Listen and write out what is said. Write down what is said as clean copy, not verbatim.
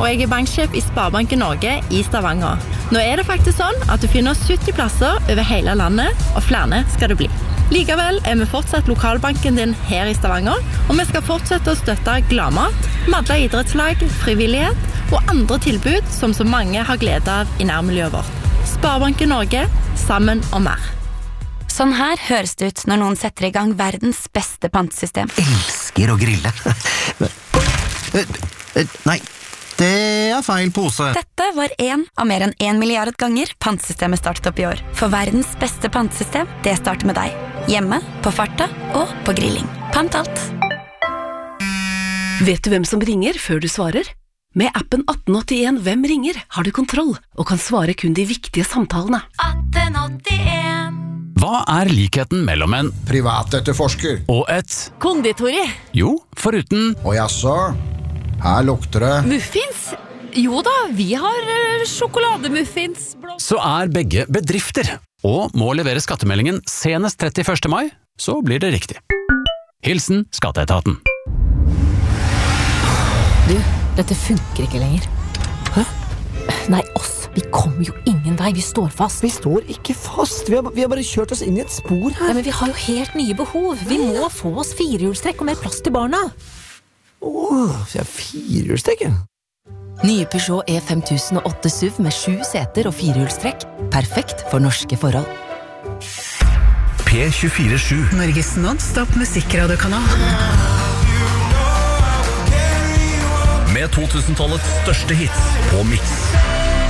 og jeg banksjef I Sparebanken Norge I Stavanger. Nå det faktisk sånn at du finner 70 plasser over hele landet, og flere skal det bli. Likevel vi fortsatt lokalbanken din her I Stavanger, og vi skal fortsette å støtte Gladmat, Madla idrettslag, frivillighet og andre tilbud som så mange har glede av I nærmiljøet vårt. Sparebanken Norge, sammen om mer. Sånn her høres det ut når noen setter I gang verdens beste pantesystem. Elsker å grille. Nei, det feil pose. Dette var en av mer enn 1 milliard ganger pantesystemet startet opp I år. For verdens beste pantesystem, det starter med deg. Hjemme, på farta og på grilling. Pant alt. Vet du hvem som ringer før du svarer? Med appen 1881 Hvem ringer har du kontroll og kan svare kun de viktige samtalene. 1881. Hva likheten mellom en privatetterforsker og et konditori? Jo, foruten og jaså, her lukter det muffins? Jo da, vi har sjokolademuffins. Så begge bedrifter og må levere skattemeldingen senest 31. mai, så blir det riktig. Hilsen Skatteetaten. Du, dette funker ikke lenger. Hæ? Nei, oss. Vi kommer jo ingen vei, vi står fast. Vi står ikke fast, vi har bare kjørt oss inn I et spor her. Nei, men vi har jo helt nye behov. Vi må få oss firehjulstrekk og mer plass til barna. Så firehjulstrekk, ja. Nye Peugeot E5008 SUV med 7 seter og firehjulstrekk. Perfekt for norske forhold. P247 Norges non-stop musikkradiokanal. Med 2000-tallets største hits på Mix.